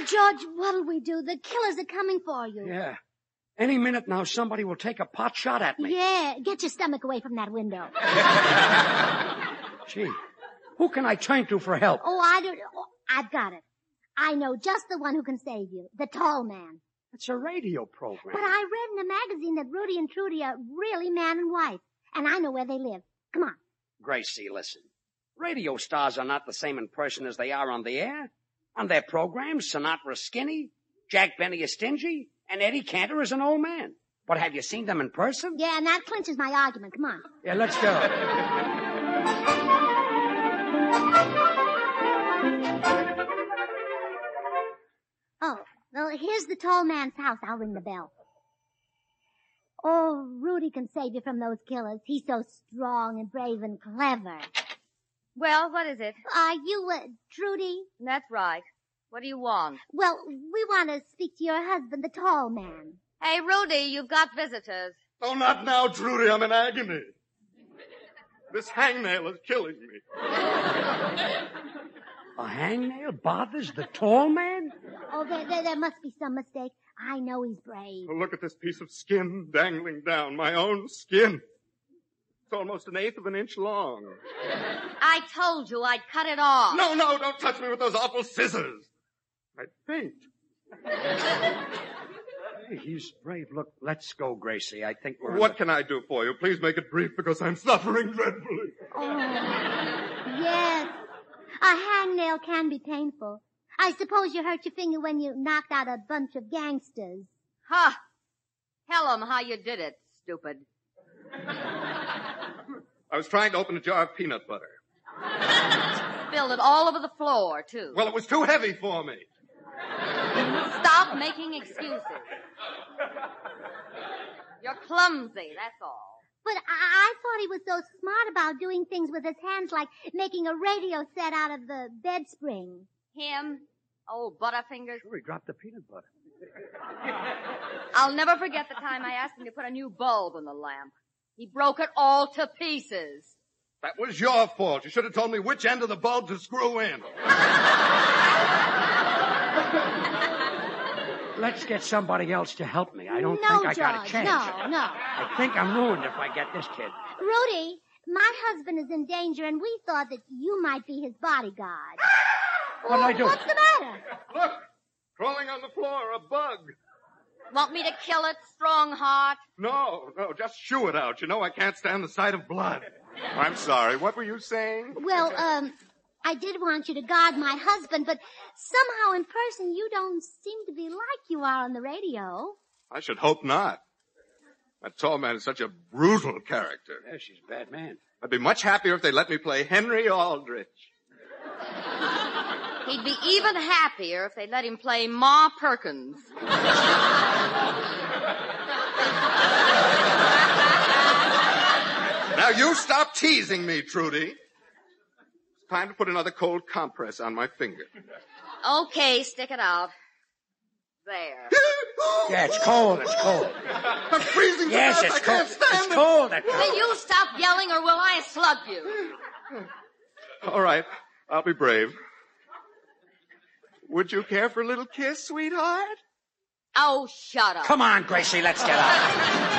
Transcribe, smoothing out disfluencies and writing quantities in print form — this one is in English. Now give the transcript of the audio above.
George, what'll we do? The killers are coming for you. Yeah. Any minute now, somebody will take a pot shot at me. Yeah, get your stomach away from that window. Gee, who can I turn to for help? I've got it. I know just the one who can save you. The tall man. It's a radio program. But I read in a magazine that Rudy and Trudy are really man and wife. And I know where they live. Come on. Gracie, listen. Radio stars are not the same in person as they are on the air. On their programs, Sinatra's skinny, Jack Benny is stingy, and Eddie Cantor is an old man. But have you seen them in person? Yeah, and that clinches my argument. Come on. Yeah, let's go. Oh, well, here's the tall man's house. I'll ring the bell. Oh, Rudy can save you from those killers. He's so strong and brave and clever. Well, what is it? Are you, Trudy? That's right. What do you want? Well, we want to speak to your husband, the tall man. Hey, Rudy, you've got visitors. Oh, not now, Trudy. I'm in agony. This hangnail is killing me. A hangnail bothers the tall man? Oh, there must be some mistake. I know he's brave. Oh, look at this piece of skin dangling down. My own skin. It's almost 1/8 of an inch long. I told you I'd cut it off. No, don't touch me with those awful scissors. I'd faint. Hey, he's brave. Look, let's go, Gracie. I think we're... What can I do for you? Please make it brief because I'm suffering dreadfully. Oh, yes. A hangnail can be painful. I suppose you hurt your finger when you knocked out a bunch of gangsters. Huh. Tell 'em how you did it, stupid. I was trying to open a jar of peanut butter. Spilled it all over the floor, too. Well, it was too heavy for me. Stop making excuses. You're clumsy, that's all. But I thought he was so smart about doing things with his hands, like making a radio set out of the bed spring. Him? Old Butterfingers? Sure, he dropped the peanut butter. I'll never forget the time I asked him to put a new bulb in the lamp. He broke it all to pieces. That was your fault. You should have told me which end of the bulb to screw in. Let's get somebody else to help me. I don't No, think I got a George, chance. No. I think I'm ruined if I get this kid. Rudy, my husband is in danger, and we thought that you might be his bodyguard. What'd I do? What's the matter? Look, crawling on the floor, a bug. Want me to kill it, strong heart? No, just shoo it out. You know I can't stand the sight of blood. I'm sorry. What were you saying? Well, I did want you to guard my husband, but somehow in person you don't seem to be like you are on the radio. I should hope not. That tall man is such a brutal character. Yeah, she's a bad man. I'd be much happier if they let me play Henry Aldrich. He'd be even happier if they let him play Ma Perkins. Now you stop teasing me, Trudy. It's time to put another cold compress on my finger. Okay, stick it out. There. Yeah, it's cold. I'm freezing to Yes, death. it's I cold. can't stand It's it. cold. Will you stop yelling or will I slug you? All right, I'll be brave. Would you care for a little kiss, sweetheart? Oh, shut up. Come on, Gracie, let's get out.